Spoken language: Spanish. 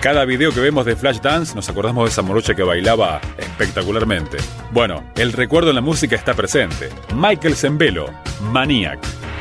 Cada video que vemos de Flashdance nos acordamos de esa morocha que bailaba espectacularmente. Bueno, el recuerdo en la música está presente. Michael Sembello, Maniac.